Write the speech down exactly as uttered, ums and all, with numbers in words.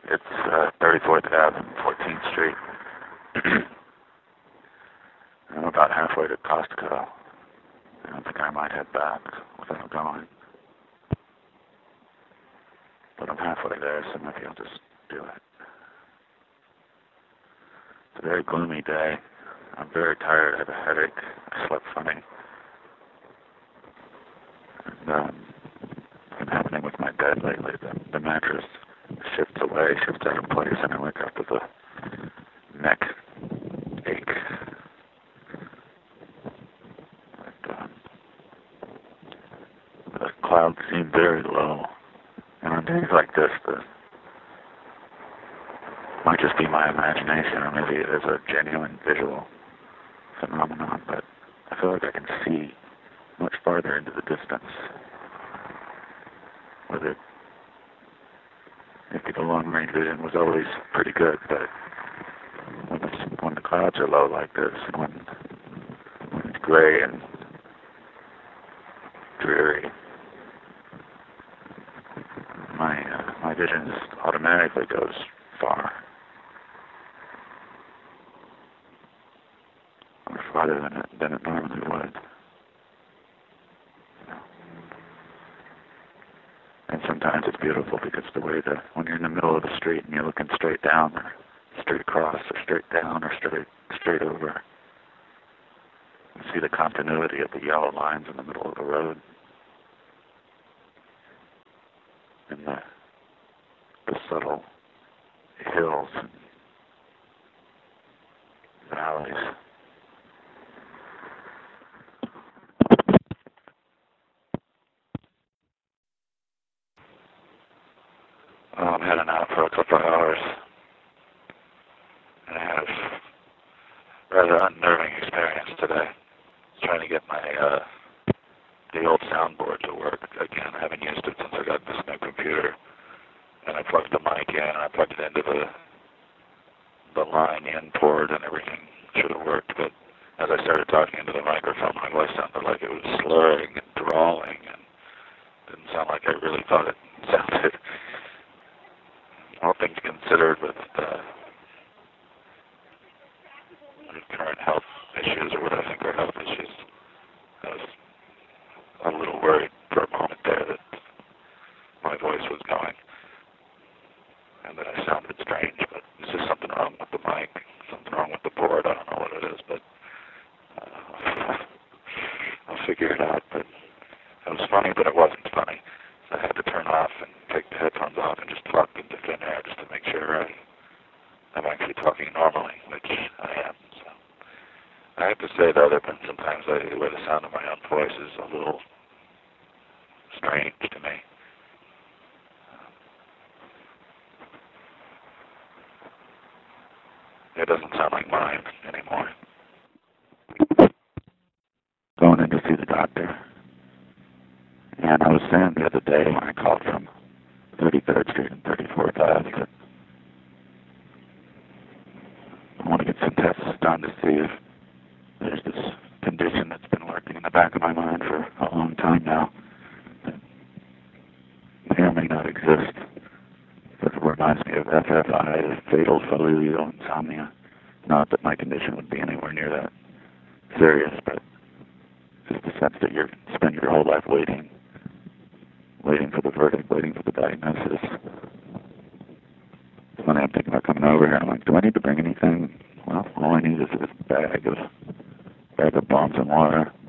It's uh, thirty-fourth Avenue, fourteenth Street. I'm about halfway to Costco. I think I might head back without going. But I'm halfway there, so maybe I'll just do it. It's a very gloomy day. I'm very tired. I have a headache. I slept funny. And, um, what's been happening with my bed lately? The, the mattress shifts away, shifts out of place, and I wake up with a neck ache. But, um, the clouds seem very low. And on days like this, the might just be my imagination, or maybe it is a genuine visual phenomenon, but I feel like I can see much farther into the distance. Whether maybe the long-range vision was always pretty good, but when, it's, when the clouds are low like this, and when, when it's gray and dreary, my uh, my vision just automatically goes far. Or farther than it, than it normally would. And sometimes it's beautiful because the way that when you're in the middle of the street and you're looking straight down or straight across or straight down or straight straight over, you see the continuity of the yellow lines in the middle of the road. And the, the subtle hills and valleys. Well, I'm heading out for a couple of hours. And I had a rather unnerving experience today. Trying to get my, uh, the old soundboard to work again. I haven't used it since I got this new computer. And I plugged the mic in, and I plugged it into the, the line in port, and everything should have worked. But as I started talking into the microphone, my voice sounded like it was slurring and drawling, and didn't sound like I really thought it sounded. All things considered, with uh, current health issues, or what I think are health issues, I was a little worried for a moment there that my voice was going and that I sounded strange, but it's just something wrong with the mic, something wrong with the board. I don't know what it is, but uh, I'll figure it out. But it was funny, but it wasn't funny. So I had to turn off and take the headphones off and just talk into thin air just to make sure I, I'm actually talking normally, which I am. So I have to say, though, there have been some times I, where the sound of my own voice is a little strange to me. It doesn't sound like mine anymore. Going in to see the doctor. And I was saying the other day when I called from thirty-third Street and thirty-fourth Avenue that I want to get some tests done to see if there's this condition that's been lurking in the back of my mind for a long time now that may or may not exist. But it reminds me of F F I, fatal familial insomnia. Not that my condition would be anywhere near that serious, but just the sense that you spend your whole life waiting, waiting for the verdict, waiting for the diagnosis. So when I'm thinking about coming over here, I'm like, do I need to bring anything? Well, all I need is this bag of, bag of bombs and water.